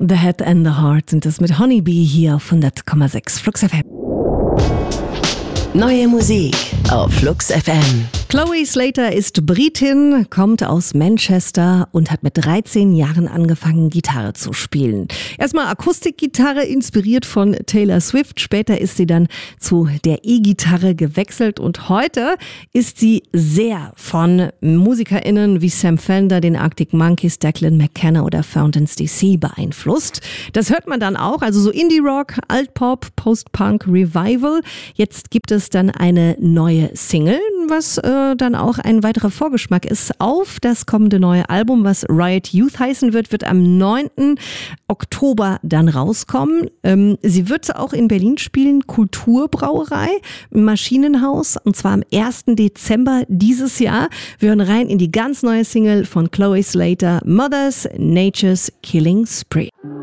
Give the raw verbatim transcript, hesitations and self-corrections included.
The Head and the Heart sind es mit Honeybee hier auf hundert Komma sechs Flux F M. Neue Musik auf Flux F M. Chloe Slater ist Britin, kommt aus Manchester und hat mit dreizehn Jahren angefangen, Gitarre zu spielen. Erstmal Akustikgitarre, inspiriert von Taylor Swift. Später ist sie dann zu der E-Gitarre gewechselt und heute ist sie sehr von MusikerInnen wie Sam Fender, den Arctic Monkeys, Declan McKenna oder Fountains D C beeinflusst. Das hört man dann auch, also so Indie-Rock, Alt-Pop, Post-Punk, Revival. Jetzt gibt es dann eine neue Single, was äh, dann auch ein weiterer Vorgeschmack ist auf das kommende neue Album, was Riot Youth heißen wird, wird am neunten Oktober dann rauskommen. Ähm, sie wird auch in Berlin spielen, Kulturbrauerei im Maschinenhaus, und zwar am ersten Dezember dieses Jahr. Wir hören rein in die ganz neue Single von Chloe Slater, Mothers Nature's Killing Spree.